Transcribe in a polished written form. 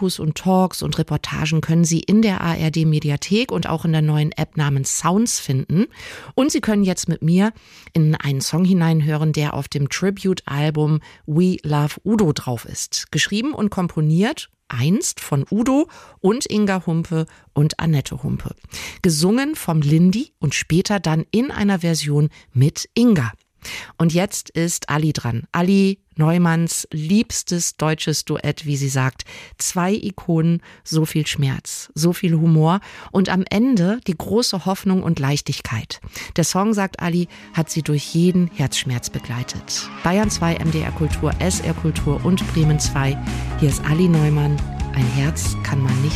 Dokus und Talks und Reportagen können Sie in der ARD-Mediathek und auch in der neuen App namens Sounds finden. Und Sie können jetzt mit mir in einen Song hineinhören, der auf dem Tribute-Album We Love Udo drauf ist. Geschrieben und komponiert einst von Udo und Inga Humpe und Annette Humpe. Gesungen vom Lindy und später dann in einer Version mit Inga. Und jetzt ist Ali dran. Ali Neumanns liebstes deutsches Duett, wie sie sagt. 2 Ikonen, so viel Schmerz, so viel Humor und am Ende die große Hoffnung und Leichtigkeit. Der Song, sagt Ali, hat sie durch jeden Herzschmerz begleitet. Bayern 2, MDR Kultur, SR Kultur und Bremen 2. Hier ist Ali Neumann. Ein Herz kann man nicht